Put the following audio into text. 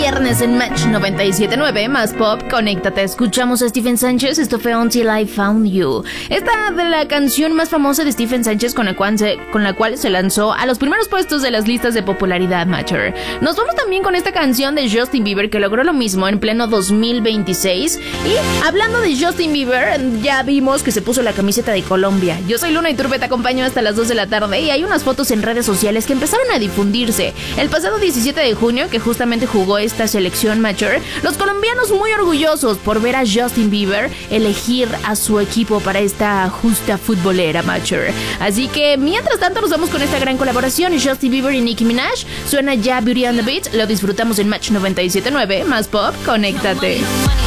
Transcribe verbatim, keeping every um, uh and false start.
viernes en Match noventa y siete punto nueve, más pop, conéctate. Escuchamos a Stephen Sánchez, esto fue Until I Found You. Esta de la canción más famosa de Stephen Sánchez con la, cual se, con la cual se lanzó a los primeros puestos de las listas de popularidad Matcher. Nos vamos también con esta canción de Justin Bieber que logró lo mismo en pleno dos mil veintiséis. Y hablando de Justin Bieber, ya vimos que se puso la camiseta de Colombia. Yo soy Luna Iturbe, te acompaño hasta las dos de la tarde y hay unas fotos en redes sociales que empezaron a difundirse. El pasado diecisiete de junio, que justamente jugó esta selección Matcher, los colombianos muy orgullosos por ver a Justin Bieber elegir a su equipo para esta justa futbolera Matcher. Así que mientras tanto nos vamos con esta gran colaboración. Justin Bieber y Nicki Minaj, suena ya Beauty and the Beat, lo disfrutamos en Match noventa y siete punto nueve, más pop, conéctate.